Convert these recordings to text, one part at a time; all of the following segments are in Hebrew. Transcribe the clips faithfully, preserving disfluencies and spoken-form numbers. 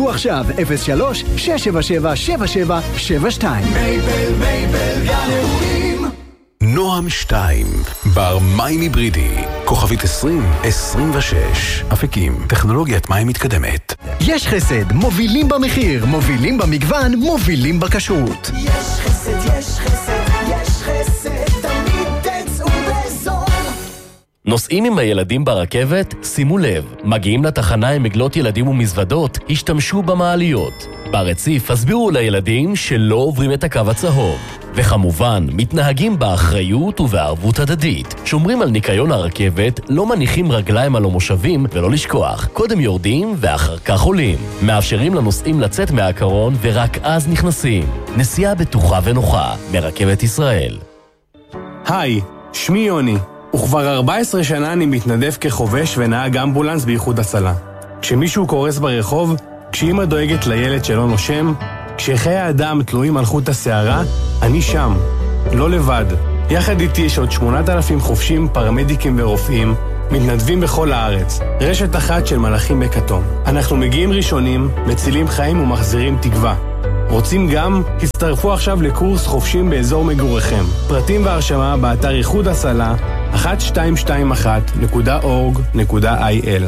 חייגו עכשיו אפס שלוש שש שבע שבע שבע שבע שבע שתיים. מייבל מייבל גן אירועים. נועם שתיים, בר מים היברידי, כוכבית עשרים עשרים ושש, אפיקים, טכנולוגיית מים מתקדמת. יש חסד, מובילים במחיר, מובילים במגוון, מובילים בכשרות. יש חסד, יש חסד, יש חסד, תמיד תצאו בזול. נוסעים עם הילדים ברכבת? שימו לב, מגיעים לתחנה עם עגלות ילדים ומזוודות, השתמשו במעליות. ברציף הסבירו לילדים שלא עוברים את הקו הצהוב. וכמובן, מתנהגים באחריות ובערבות הדדית. שומרים על ניקיון הרכבת, לא מניחים רגליים על המושבים, ולא לשכוח. קודם יורדים ואחר כך עולים. מאפשרים לנוסעים לצאת מהקרון ורק אז נכנסים. נסיעה בטוחה ונוחה, מרכבת ישראל. היי, שמי יוני, וכבר ארבע עשרה שנה אני מתנדב כחובש ונהג אמבולנס באיחוד הצלה. כשמישהו קורס ברחוב, כשאמא דואגת לילד שלא נושם, כשחיי האדם תלויים על חוט השערה, אני שם, לא לבד. יחד איתי יש עוד שמונת אלפים חובשים, פרמדיקים ורופאים, מתנדבים בכל הארץ. רשת אחת של מלאכים בכתום. אנחנו מגיעים ראשונים, מצילים חיים ומחזירים תקווה. רוצים גם? הצטרפו עכשיו לקורס חובשים באזור מגוריכם. פרטים והרשמה באתר איחוד הצלה אחת שתיים שתיים אחת נקודה אורג נקודה איי אל.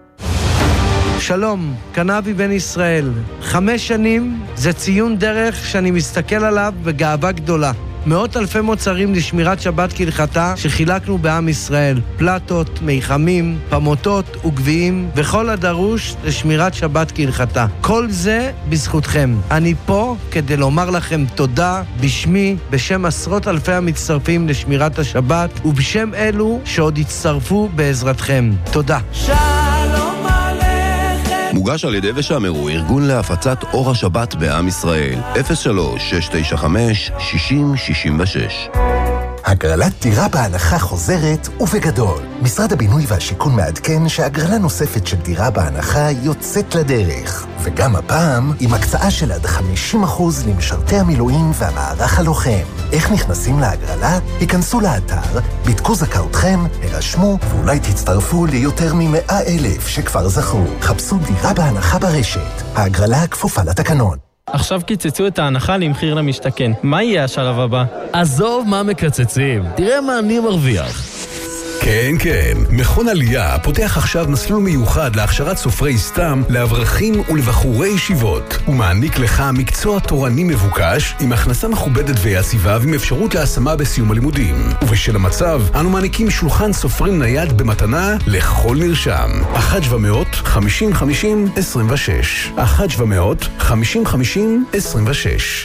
שלום, קנאבי בן ישראל. חמש שנים זה ציון דרך שאני מסתכל עליו בגאווה גדולה. מאות אלפי מוצרים לשמירת שבת כהלכתה שחילקנו בעם ישראל. פלטות, מיחמים, פמוטות וגביעים וכל הדרוש לשמירת שבת כהלכתה. כל זה בזכותכם. אני פה כדי לומר לכם תודה בשמי, בשם עשרות אלפי המצטרפים לשמירת השבת ובשם אלו שעוד יצטרפו בעזרתכם. תודה. שלום עליכם. מוגש על ידי ושמרו, ארגון להפצת אור השבת בעם ישראל. אפס שלוש שש תשע חמש שישים שישים ושש. הגרלת דירה בהנחה חוזרת ובגדול. משרד הבינוי והשיכון מעדכן שהגרלה נוספת של דירה בהנחה יוצאת לדרך. וגם הפעם עם הקצאה של עד חמישים אחוז למשרתי המילואים והמערך הלוחם. איך נכנסים להגרלה? היכנסו לאתר, בדקו זכאותכם, הרשמו ואולי תצטרפו ליותר ממאה אלף שכבר זכו. חפשו דירה בהנחה ברשת. ההגרלה כפופה לתקנון. עכשיו קיצצו את ההנחה למחיר למשתכן. מה יהיה השלב הבא? עזוב מה מקצצים, תראה מה אני מרוויח. כן, כן. מכון עלייה פותח עכשיו מסלול מיוחד להכשרת סופרי סתם לאברכים ולבחורי ישיבות. הוא מעניק לך מקצוע תורני מבוקש עם הכנסה מכובדת ויציבה ועם אפשרות להשמה בסיום הלימודים. ובשל המצב, אנו מעניקים שולחן סופרים נייד במתנה לכל נרשם. אחת שבע מאות חמישים חמישים עשרים ושש. אחת שבע מאות חמישים חמישים עשרים ושש.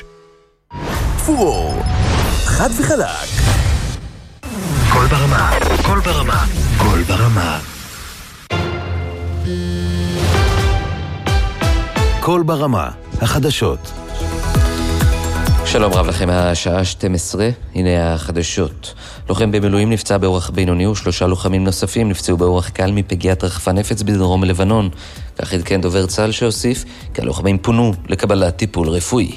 פור, חד וחלק. כל ברמה, כל ברמה, כל ברמה. כל ברמה, החדשות. שלום רב לכם, השעה שתים עשרה, הנה החדשות. לוחם במילואים נפצע באורח בינוני ושלושה לוחמים נוספים נפצעו באורח קל מפגיעת רחפן נפץ בדרום לבנון. כך עדכן דובר צה"ל שהוסיף כי הלוחמים פונו לקבלת טיפול רפואי.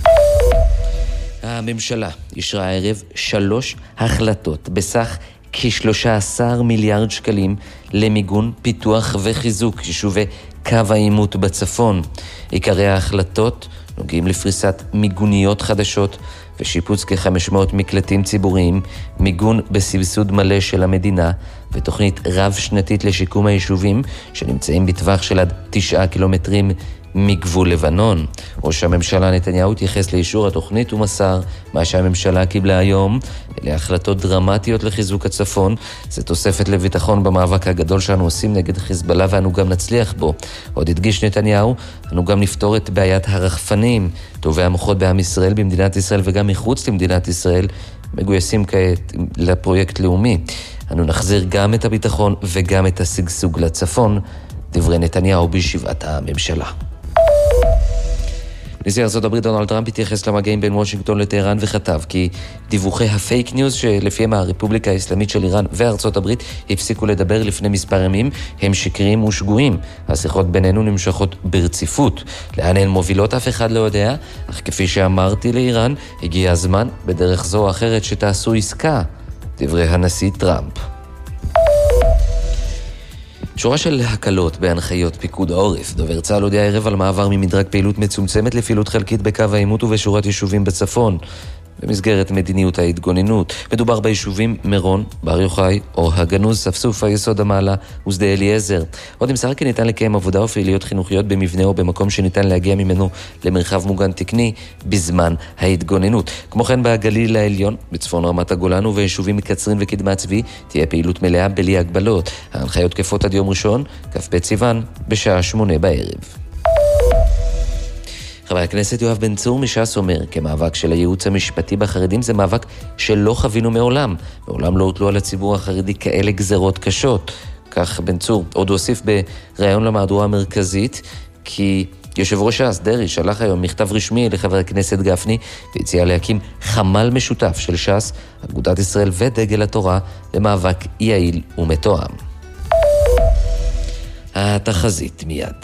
הממשלה אישרה הערב שלוש החלטות בסך כ-שלושה עשר מיליארד שקלים למיגון, פיתוח וחיזוק יישובי קו העימות בצפון. עיקרי ההחלטות נוגעים לפריסת מיגוניות חדשות ושיפוץ כ-חמש מאות מקלטים ציבוריים, מיגון בסבסוד מלא של המדינה ותוכנית רב שנתית לשיקום היישובים שנמצאים בטווח של עד תשעה קילומטרים מגבול לבנון. ראש הממשלה נתניהו התייחס לאישור התוכנית ומסר מה שהממשלה קיבלה היום אלה החלטות דרמטיות לחיזוק הצפון. זה תוספת לביטחון במאבק הגדול שאנו עושים נגד חיזבאללה ואנו גם נצליח בו. עוד הדגיש נתניהו, אנו גם נפתור את בעיית הרחפנים. טובי המוחות בעם ישראל, במדינת ישראל וגם מחוץ למדינת ישראל מגויסים כעת לפרויקט לאומי. אנו נחזיר גם את הביטחון וגם את השגשוג לצפון. דברי נתניהו בישיבת הממשלה. נשיא ארצות הברית דונלד טראמפ התייחס למגעים בין וושינגטון לטהרן וכתב כי דיווחי הפייק ניוז שלפיהם הרפובליקה האסלאמית של איראן וארצות הברית הפסיקו לדבר לפני מספר ימים הם שקריים ושגויים. השיחות בינינו נמשכות ברציפות. לאן הן מובילות אף אחד לא יודע, אך כפי שאמרתי לאיראן, הגיע הזמן בדרך זו או אחרת שתעשו עסקה. דברי הנשיא טראמפ. שורה של הקלות בהנחיות פיקוד העורף. דובר צה"ל הודיע הערב על מעבר ממדרג פעילות מצומצמת לפעילות חלקית בקו העימות ובשורת יישובים בצפון. במסגרת מדיניות ההתגוננות. מדובר ביישובים מירון, בר יוחאי, אור הגנוז, ספסוף, היסוד המעלה ושדה אליעזר. עוד נמסר כי ניתן לקיים עבודה או פעילויות חינוכיות במבנה או במקום שניתן להגיע ממנו למרחב מוגן תקני בזמן ההתגוננות. כמו כן בגליל העליון, בצפון רמת הגולן וביישובים מקצרין וקדמת צבי, תהיה פעילות מלאה בלי הגבלות. ההנחיות תקפות עד יום ראשון, כ"ב סיוון, בשעה שמונה בערב. חבר הכנסת יואב בן צור מש"ס אומר, כמאבק של הייעוץ המשפטי בחרדים זה מאבק שלא חווינו מעולם. מעולם לא הוטלו על הציבור החרדי כאלה גזרות קשות. כך בן צור עוד הוסיף בראיון למהדורה המרכזית, כי יושב ראש ש"ס דרעי שלח היום מכתב רשמי לחבר הכנסת גפני, והציע להקים חמ"ל משותף של ש"ס, אגודת ישראל ודגל התורה, למאבק יעיל ומתואם. התחזית מיד.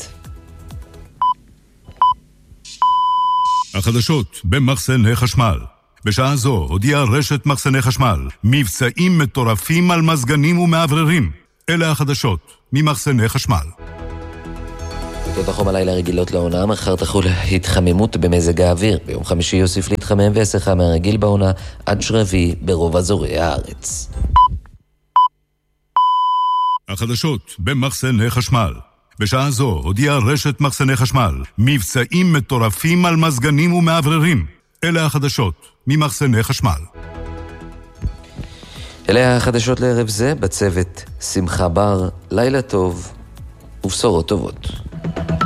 החדשות במחסני חשמל. בשעה זו הודיעה רשת מחסני חשמל מבצעים מטורפים על מזגנים ומעבררים. אלה החדשות ממחסני חשמל. עיתות החום הלילה רגילות לעונה, מחר תחול התחממות במזג האוויר. ביום חמישי יוסיף להתחמם והשיחה מהרגיל בעונה עד שרבי ברוב אזורי הארץ. החדשות במחסני חשמל. בשעה זו הודיעה רשת מחסני חשמל מבצעים מטורפים על מזגנים ומעבררים. אלה החדשות ממחסני חשמל. אלה החדשות לערב זה, בצוות שמחה בר, לילה טוב ובשורות טובות.